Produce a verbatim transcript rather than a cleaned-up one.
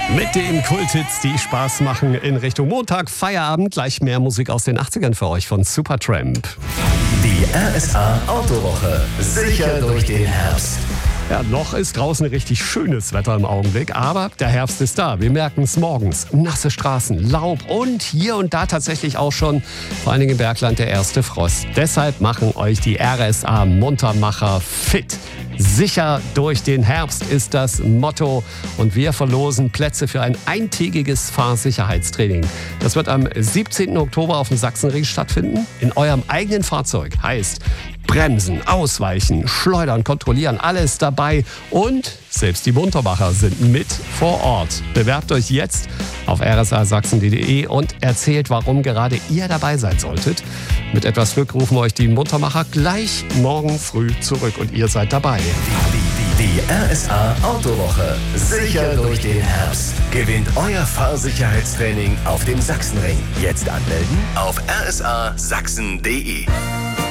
Mit den Kulthits, die Spaß machen in Richtung Montag, Feierabend. Gleich mehr Musik aus den achtzigern für euch von Supertramp. Die R S A Autowoche. Sicher durch den Herbst. Ja, noch ist draußen richtig schönes Wetter im Augenblick, aber der Herbst ist da. Wir merken es morgens. Nasse Straßen, Laub und hier und da tatsächlich auch schon, vor allen Dingen im Bergland, der erste Frost. Deshalb machen euch die R S A Muntermacher fit. Sicher durch den Herbst ist das Motto und wir verlosen Plätze für ein eintägiges Fahrsicherheitstraining. Das wird am siebzehnten Oktober auf dem Sachsenring stattfinden. In eurem eigenen Fahrzeug, heißt Bremsen, Ausweichen, Schleudern, Kontrollieren, alles dabei. Und selbst die Muntermacher sind mit vor Ort. Bewerbt euch jetzt auf r s a sachsen punkt d e und erzählt, warum gerade ihr dabei sein solltet. Mit etwas Glück rufen euch die Muntermacher gleich morgen früh zurück und ihr seid dabei. Die, die, die R S A Autowoche. Sicher durch den Herbst. Gewinnt euer Fahrsicherheitstraining auf dem Sachsenring. Jetzt anmelden auf r s a sachsen punkt d e.